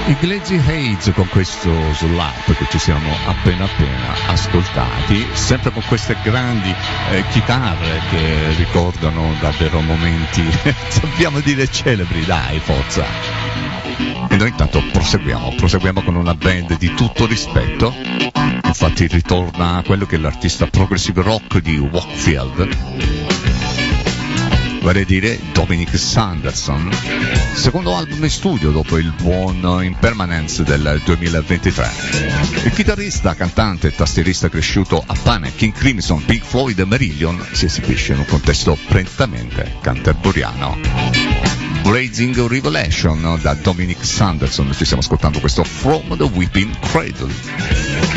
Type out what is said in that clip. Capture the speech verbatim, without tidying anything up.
I Glazy Heights con questo Slap che ci siamo appena appena ascoltati, sempre con queste grandi eh, chitarre che ricordano davvero momenti, dobbiamo dire celebri, dai, forza. E noi intanto proseguiamo, proseguiamo con una band di tutto rispetto. Infatti ritorna quello che è l'artista progressive rock di Wakefield, vorrei dire Dominic Sanderson, secondo album in studio dopo il buon Impermanence del duemilaventitré. Il chitarrista, cantante e tastierista cresciuto a Panic, King Crimson, Pink Floyd e Marillion si esibisce in un contesto prettamente canterburyano. Blazing Revelation da Dominic Sanderson, ci stiamo ascoltando questo From the Weeping Cradle.